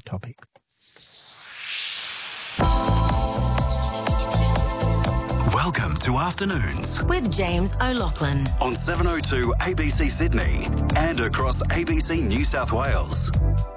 topic. Welcome to Afternoons With James O'Loughlin. on 702 ABC Sydney and across ABC New South Wales.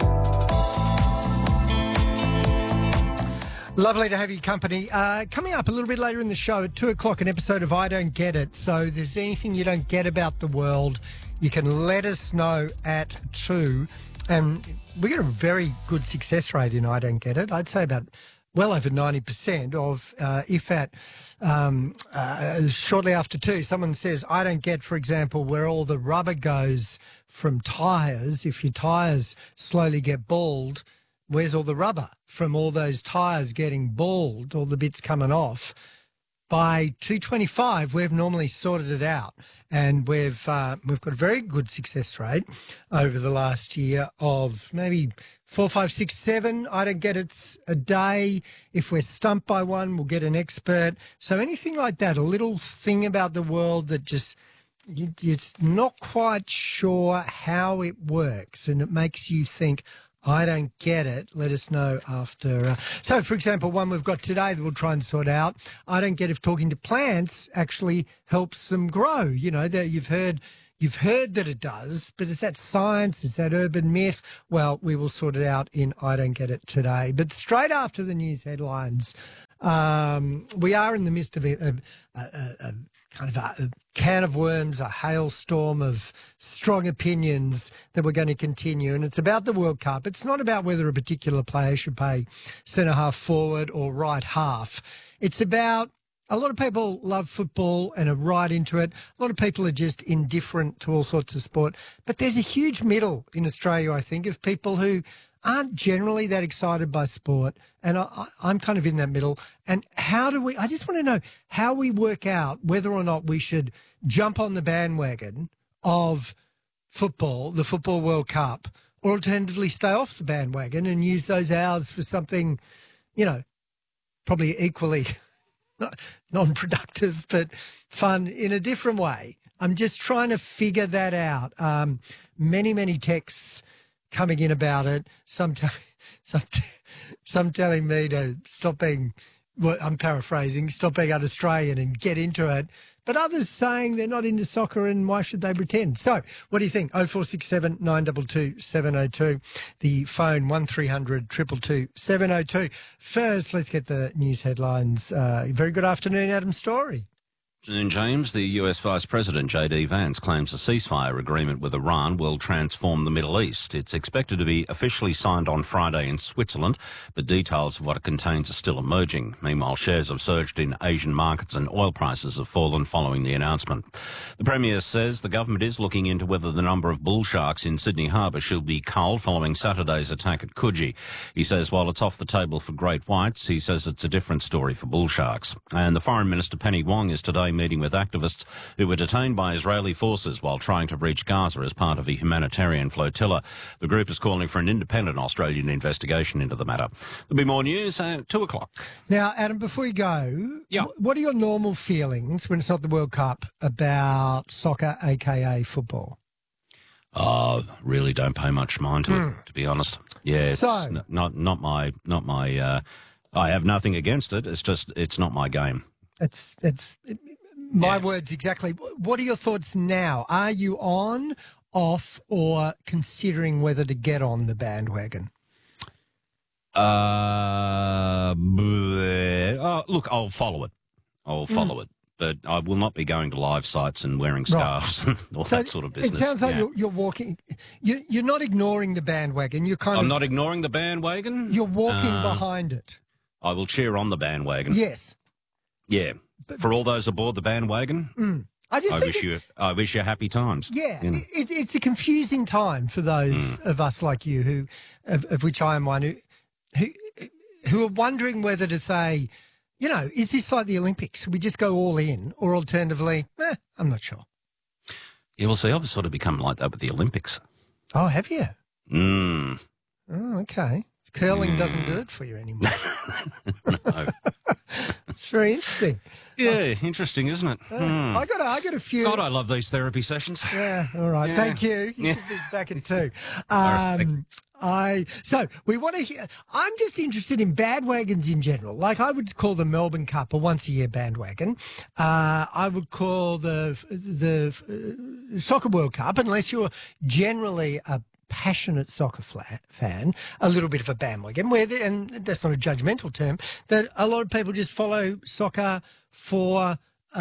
Lovely to have your company. Coming up a little bit later in the show at 2 o'clock, an episode of I Don't Get It. So if there's anything you don't get about the world, you can let us know at 2. And we get a very good success rate in I Don't Get It. I'd say about well over 90% of, if at shortly after 2, someone says, I don't get, for example, where all the rubber goes from tyres. If your tyres slowly get bald, where's all the rubber from all those tyres getting bald, all the bits coming off? By 2:25, we've normally sorted it out, and we've got a very good success rate over the last year of maybe 4, 5, 6, 7. I don't get it a day. If we're stumped by one, we'll get an expert. So anything like that, a little thing about the world that just you're not quite sure how it works, and it makes you think, I don't get it. Let us know after. So, for example, one we've got today that we'll try and sort out. I don't get if talking to plants actually helps them grow. You know, that you've heard that it does, but is that science? Is that urban myth? Well, we will sort it out in I Don't Get It today. But straight after the news headlines, we are in the midst of a kind of a can of worms, a hailstorm of strong opinions that we're going to continue. And it's about the World Cup. It's not about whether a particular player should play centre half forward or right half. It's about a lot of people love football and are right into it. A lot of people are just indifferent to all sorts of sport. But there's a huge middle in Australia, I think, of people who aren't generally that excited by sport, and I'm kind of in that middle. And I just want to know how we work out whether or not we should jump on the bandwagon of football, the Football World Cup, or alternatively stay off the bandwagon and use those hours for something, you know, probably equally non-productive but fun in a different way. I'm just trying to figure that out. Many texts coming in about it, some telling me to stop being, well, I'm paraphrasing, stop being un-Australian and get into it, but others saying they're not into soccer and why should they pretend? So what do you think? 0467 922 702, the phone 1300 222 702. First, let's get the news headlines. Very good afternoon, Adam Story. Afternoon, James. The US Vice President J.D. Vance claims a ceasefire agreement with Iran will transform the Middle East. It's expected to be officially signed on Friday in Switzerland, but details of what it contains are still emerging. Meanwhile, shares have surged in Asian markets and oil prices have fallen following the announcement. The Premier says the government is looking into whether the number of bull sharks in Sydney Harbour should be culled following Saturday's attack at Coogee. He says while it's off the table for great whites, he says it's a different story for bull sharks. And the Foreign Minister Penny Wong is today meeting with activists who were detained by Israeli forces while trying to reach Gaza as part of a humanitarian flotilla. The group is calling for an independent Australian investigation into the matter. There'll be more news at 2 o'clock. Now, Adam, before you go, what are your normal feelings when it's not the World Cup about soccer, a.k.a. football? Really don't pay much mind to it, to be honest. Yeah, it's not my I have nothing against it. It's just, it's not my game. My words exactly. What are your thoughts now? Are you on, off, or considering whether to get on the bandwagon? Look, I'll follow it. It. But I will not be going to live sites and wearing scarves and all that sort of business. It sounds like you're walking. You're not ignoring the bandwagon. I'm not ignoring the bandwagon. You're walking behind it. I will cheer on the bandwagon. Yes. Yeah. For all those aboard the bandwagon, I wish you happy times. Yeah, you know. it's a confusing time for those of us like you, of which I am one, who are wondering whether to say, you know, is this like the Olympics? We just go all in, or alternatively, I'm not sure. Yeah, well, see, I've sort of become like that with the Olympics. Oh, have you? Mm. Oh, okay. Curling doesn't do it for you anymore. No. It's very interesting. Yeah, interesting, isn't it? I got a few. God, I love these therapy sessions. Yeah, all right. Yeah. Thank you. You Yeah. can be back at 2. So we want to hear. I'm just interested in bandwagons in general. Like I would call the Melbourne Cup a once-a-year bandwagon. I would call the Soccer World Cup, unless you're generally a passionate soccer fan, a little bit of a bandwagon. And that's not a judgmental term. That a lot of people just follow soccer for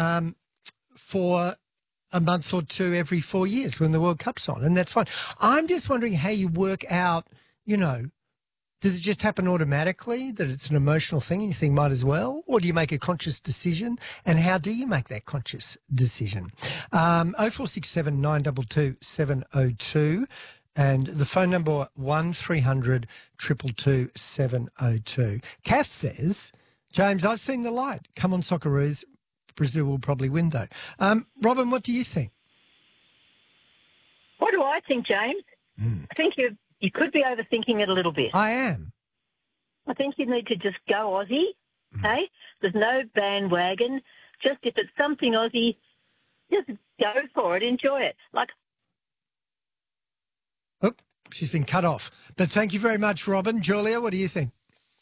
a month or two every 4 years when the World Cup's on, and that's fine. I'm just wondering how you work out, does it just happen automatically that it's an emotional thing and you think might as well? Or do you make a conscious decision? And how do you make that conscious decision? 0467 922 702 and the phone number 1300 222 702. Kath says, James, I've seen the light. Come on, Socceroos. Brazil will probably win, though. Robin, what do you think? What do I think, James? I think you could be overthinking it a little bit. I am. I think you need to just go Aussie, okay? There's no bandwagon. Just if it's something Aussie, just go for it, enjoy it. Oh, she's been cut off. But thank you very much, Robin. Julia, what do you think?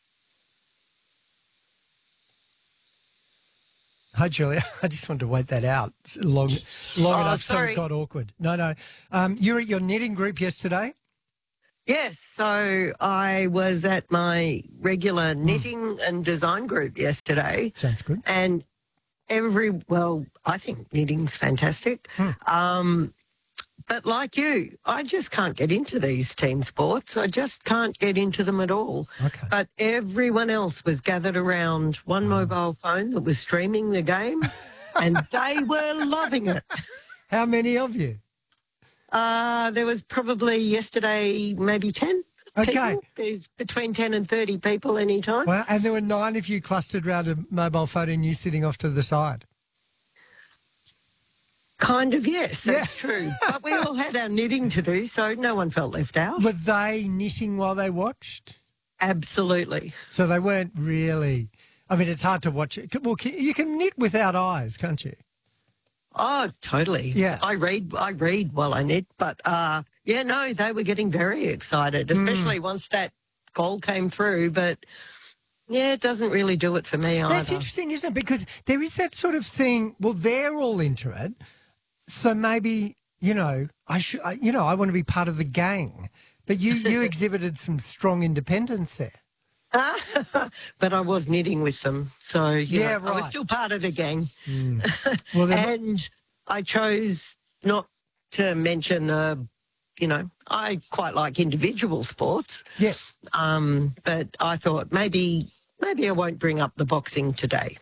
Hi, Julia. I just wanted to wait that out long enough so it got awkward. No. You were at your knitting group yesterday? Yes. So I was at my regular knitting and design group yesterday. Sounds good. And I think knitting's fantastic. But like you, I just can't get into these team sports. I just can't get into them at all. Okay. But everyone else was gathered around one mobile phone that was streaming the game, and they were loving it. How many of you? There was probably yesterday maybe 10 people. There's between 10 and 30 people any time. Well, and there were 9 of you clustered around a mobile phone and you sitting off to the side. Kind of, yes, that's true. But we all had our knitting to do, so no one felt left out. Were they knitting while they watched? Absolutely. So they weren't really... I mean, it's hard to watch it. Well, you can knit without eyes, can't you? Oh, totally. Yeah. I read while I knit, but, they were getting very excited, especially once that goal came through, but... Yeah, it doesn't really do it for me either. That's interesting, isn't it? Because there is that sort of thing, well, they're all into it, so maybe, I want to be part of the gang. But you exhibited some strong independence there. But I was knitting with them, so I was still part of the gang. Well, and I chose not to mention, I quite like individual sports. Yes. But I thought maybe I won't bring up the boxing today.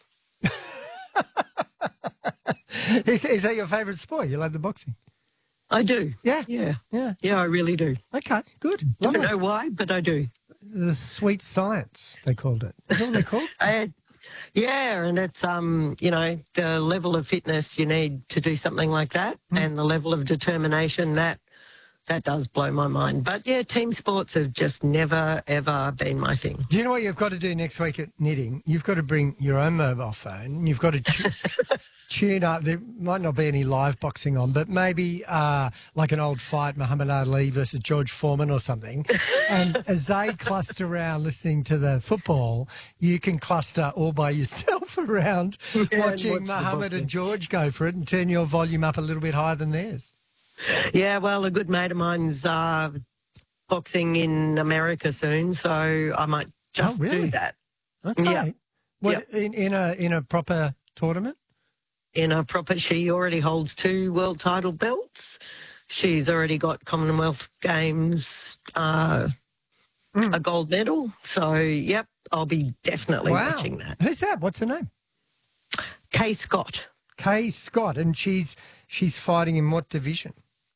Is that your favourite sport? You like the boxing? I do. Yeah. Yeah, I really do. Okay, good. I don't know why, but I do. The sweet science, they called it. Is that what they called? And it's, the level of fitness you need to do something like that and the level of determination that does blow my mind. But, yeah, team sports have just never, ever been my thing. Do you know what you've got to do next week at knitting? You've got to bring your own mobile phone. You've got to tune up. There might not be any live boxing on, but maybe like an old fight, Muhammad Ali versus George Foreman or something. And as they cluster around listening to the football, you can cluster all by yourself around watching Muhammad and George go for it and turn your volume up a little bit higher than theirs. Yeah, well, a good mate of mine's boxing in America soon, so I might just do that. Okay. Yeah. What, in a proper tournament? In a proper, she already holds 2 world title belts. She's already got Commonwealth Games, a gold medal. So, yep, I'll be definitely watching that. Who's that? What's her name? Kay Scott. Kay Scott, and she's fighting in what division?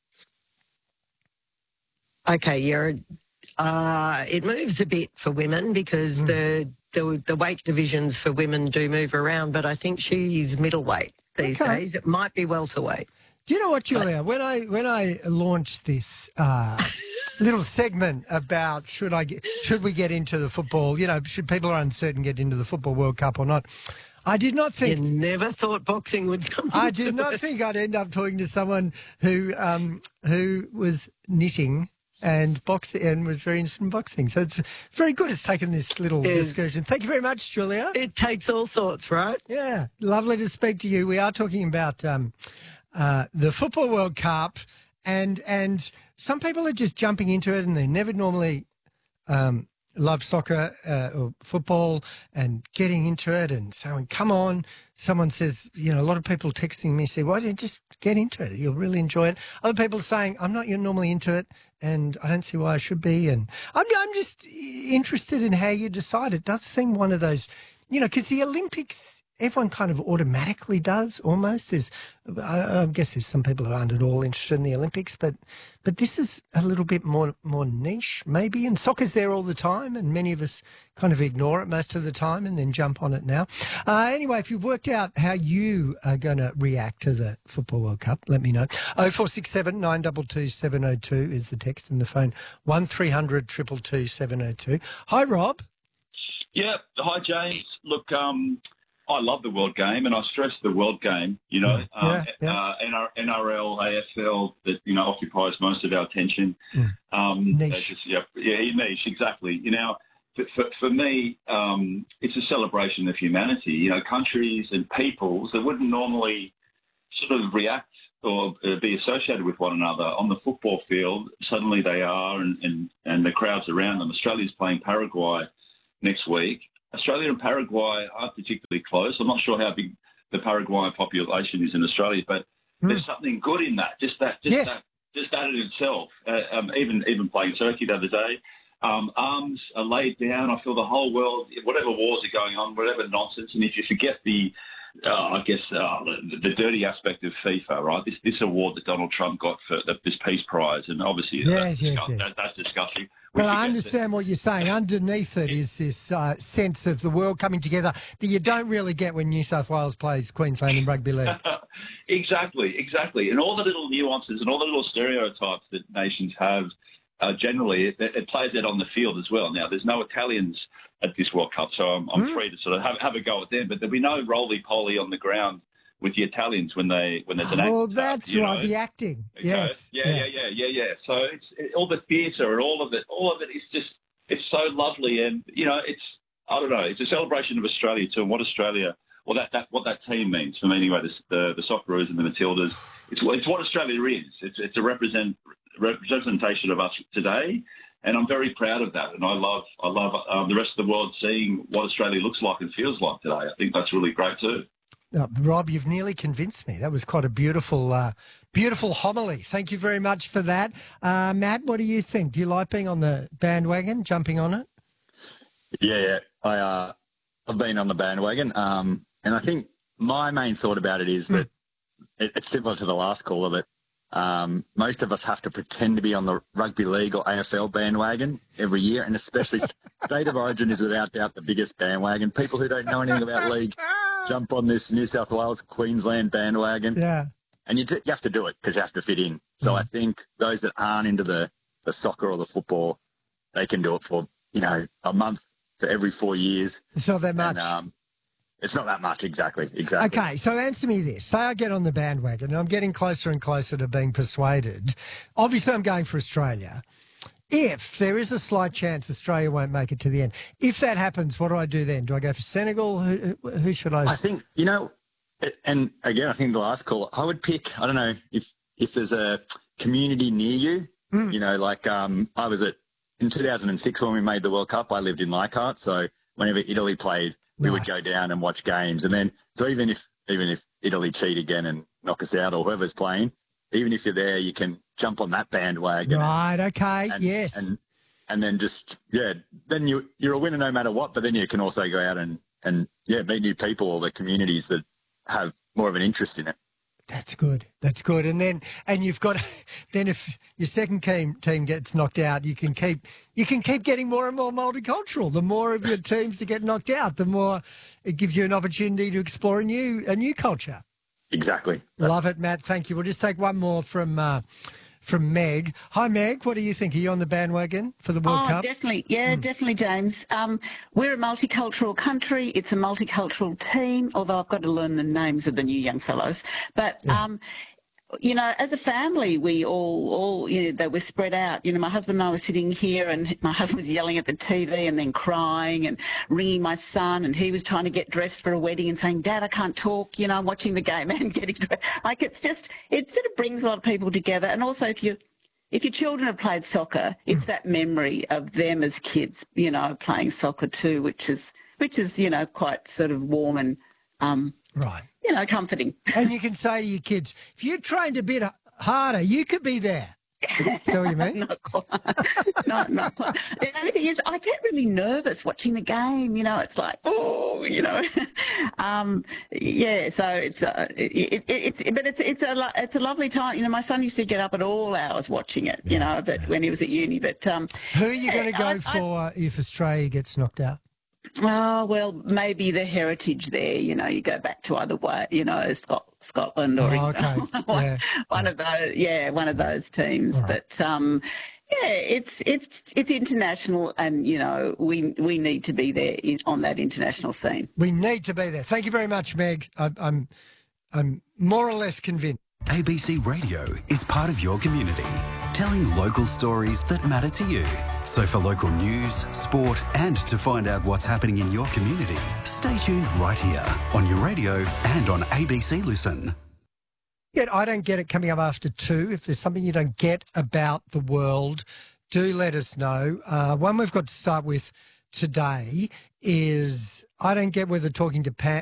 Okay, it moves a bit for women because the weight divisions for women do move around, but I think she's middleweight these days. It might be welterweight. Do you know what, Julia? When I launched this little segment about should we get into the football? Should people are uncertain get into the Football World Cup or not? I did not think... You never thought boxing would come I did not think I'd end up talking to someone who was knitting and boxing, and was very interested in boxing. So it's very good. It's taken this little discussion. Thank you very much, Julia. It takes all sorts, right? Yeah, lovely to speak to you. We are talking about the Football World Cup, and some people are just jumping into it, and they never normally love soccer or football, and getting into it and saying, come on. Someone says, a lot of people texting me say, why don't you just get into it? You'll really enjoy it. Other people saying, I'm not normally into it and I don't see why I should be. And I'm just interested in how you decide. It does seem one of those, because the Olympics, everyone kind of automatically does almost. I guess there's some people who aren't at all interested in the Olympics, but this is a little bit more niche maybe. And soccer's there all the time, and many of us kind of ignore it most of the time and then jump on it now. Anyway, if you've worked out how you are going to react to the Football World Cup, let me know. 0467 922 702 is the text, and the phone 1300 222 702. Hi, Rob. Yeah. Hi, James. Look, I love the World Game, and I stress the World Game, NRL, AFL, that, occupies most of our attention. Niche. Niche, exactly. For me, it's a celebration of humanity. Countries and peoples that wouldn't normally sort of react or be associated with one another on the football field, suddenly they are, and the crowds around them. Australia's playing Paraguay next week. Australia and Paraguay aren't particularly close. I'm not sure how big the Paraguayan population is in Australia, but there's something good in that. Just that in itself. Even playing Turkey the other day, arms are laid down. I feel the whole world, whatever wars are going on, whatever nonsense, and if you forget the dirty aspect of FIFA, right? This award that Donald Trump got for this Peace Prize, and obviously that's disgusting. But I understand what you're saying. Underneath it is this sense of the world coming together that you don't really get when New South Wales plays Queensland in rugby league. Exactly. And all the little nuances and all the little stereotypes that nations have, generally, it plays out on the field as well. Now, there's no Italians at this World Cup, so I'm free to sort of have a go at them. But there'll be no roly-poly on the ground with the Italians when there's an act. Oh, that's right, the acting. Okay. Yes. Yeah. So it's all the theatre and all of it is just, it's so lovely, and it's a celebration of Australia too, and what Australia, or what that team means for me anyway. The Socceroos and the Matildas. It's what Australia is. It's a representation of us today. And I'm very proud of that, and I love the rest of the world seeing what Australia looks like and feels like today. I think that's really great too. Rob, you've nearly convinced me. That was quite a beautiful, beautiful homily. Thank you very much for that. Matt, what do you think? Do you like being on the bandwagon, jumping on it? Yeah. I've been on the bandwagon, and I think my main thought about it is that it's similar to the last caller, that most of us have to pretend to be on the rugby league or AFL bandwagon every year, and especially State of Origin is without doubt the biggest bandwagon. People who don't know anything about league jump on this New South Wales, Queensland bandwagon. Yeah. And you have to do it because you have to fit in. So I think those that aren't into the soccer or the football, they can do it for, a month for every 4 years. It's not that much. And, it's not that much, exactly. Okay, so answer me this. Say I get on the bandwagon and I'm getting closer and closer to being persuaded. Obviously, I'm going for Australia. If there is a slight chance Australia won't make it to the end, if that happens, what do I do then? Do I go for Senegal? Who should I? I think, and again, I think the last call, I would pick, I don't know, if there's a community near you, I was in 2006 when we made the World Cup, I lived in Leichhardt, so whenever Italy played, we would go down and watch games. And then, so even if Italy cheat again and knock us out or whoever's playing, even if you're there, you can jump on that bandwagon. Right, okay, yes. And then then you're a winner no matter what, but then you can also go out and meet new people or the communities that have more of an interest in it. That's good. And you've got, then if your second team gets knocked out, you can keep getting more and more multicultural. The more of your teams that get knocked out, the more it gives you an opportunity to explore a new culture. Exactly. Love it, Matt. Thank you. We'll just take one more from Meg. Hi, Meg. What do you think? Are you on the bandwagon for the World Cup? Definitely. Yeah, definitely, James. We're a multicultural country. It's a multicultural team, although I've got to learn the names of the new young fellows. But you know, as a family, we all, you know, that were spread out. You know, my husband and I were sitting here, and my husband was yelling at the TV and then crying and ringing my son, and he was trying to get dressed for a wedding and saying, "Dad, I can't talk. You know, I'm watching the game and getting dressed." Like, it's just, it sort of brings a lot of people together. And also, if your children have played soccer, it's that memory of them as kids, you know, playing soccer too, which is, you know, quite sort of warm and right. You know, comforting. And you can say to your kids, if you trained a bit harder, you could be there. Is that what you mean? Not quite. Not quite. The only thing is, I get really nervous watching the game. You know, it's like, oh, you know, yeah. So it's a lovely time. You know, my son used to get up at all hours watching it. You know, but when he was at uni. But who are you going to go for if Australia gets knocked out? Oh, well, maybe the heritage there, you know, you go back to either way, you know, Scotland or one of those teams. Right. But it's international, and you know, we need to be there on that international scene. We need to be there. Thank you very much, Meg. I'm more or less convinced. ABC Radio is part of your community, telling local stories that matter to you. So for local news, sport, and to find out what's happening in your community, stay tuned right here on your radio and on ABC Listen. I Don't Get It coming up after 2. If there's something you don't get about the world, do let us know. One we've got to start with today is I don't get whether talking to